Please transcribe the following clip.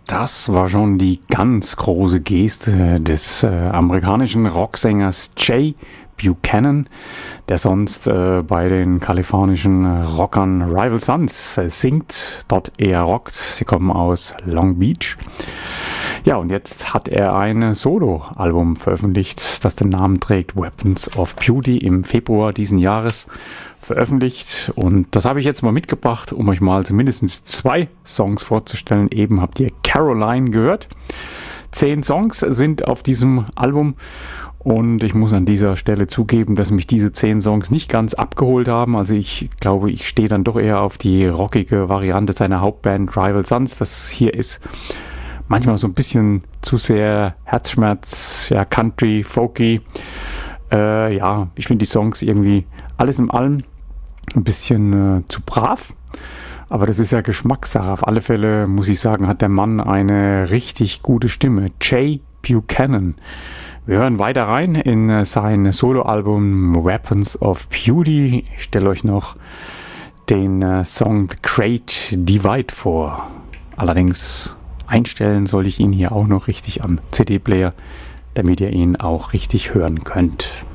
Das war schon die ganz große Geste des amerikanischen Rocksängers Jay Buchanan, der sonst bei den kalifornischen Rockern Rival Sons singt, dort eher rockt. Sie kommen aus Long Beach. Ja, und jetzt hat er ein Solo-Album veröffentlicht, das den Namen trägt, Weapons of Beauty, im Februar diesen Jahres veröffentlicht. Und das habe ich jetzt mal mitgebracht, um euch mal zumindest 2 Songs vorzustellen. Eben habt ihr Caroline gehört. 10 Songs sind auf diesem Album. Und ich muss an dieser Stelle zugeben, dass mich diese 10 Songs nicht ganz abgeholt haben. Also ich glaube, ich stehe dann doch eher auf die rockige Variante seiner Hauptband Rival Sons. Das hier ist manchmal so ein bisschen zu sehr Herzschmerz, ja, Country, Folky. Ja, ich finde die Songs irgendwie alles in allem ein bisschen zu brav. Aber das ist ja Geschmackssache. Auf alle Fälle muss ich sagen, hat der Mann eine richtig gute Stimme. Jay Buchanan. Wir hören weiter rein in sein Soloalbum Weapons of Beauty. Ich stelle euch noch den Song The Great Divide vor. Allerdings einstellen soll ich ihn hier auch noch richtig am CD-Player, damit ihr ihn auch richtig hören könnt.